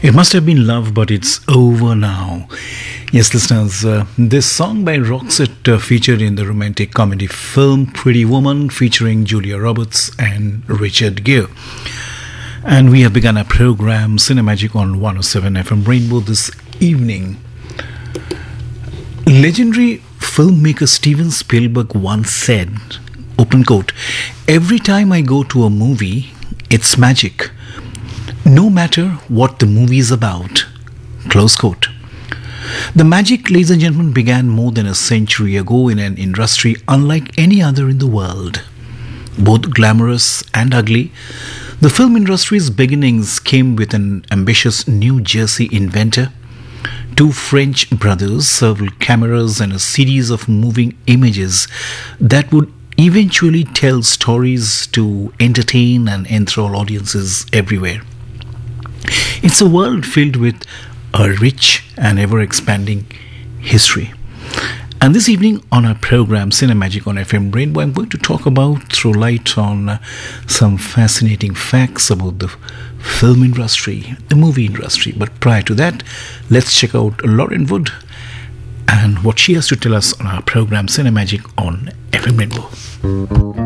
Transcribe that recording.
It must have been love, but it's over now. Yes, listeners, this song by Roxette featured in the romantic comedy film Pretty Woman featuring Julia Roberts and Richard Gere. And we have begun our program Cinemagic on 107 FM Rainbow this evening. Legendary filmmaker Steven Spielberg once said, open quote, "Every time I go to a movie, it's magic. No matter what the movie is about." Close quote. The magic, ladies and gentlemen, began more than a century ago in an industry unlike any other in the world. Both glamorous and ugly, the film industry's beginnings came with an ambitious New Jersey inventor, two French brothers, several cameras, and a series of moving images that would eventually tell stories to entertain and enthrall audiences everywhere. It's a world filled with a rich and ever-expanding history. And this evening on our program Cinemagic on FM Rainbow, I'm going to throw light on some fascinating facts about the film industry, the movie industry. But prior to that, let's check out Lauren Wood and what she has to tell us on our program Cinemagic on FM Rainbow.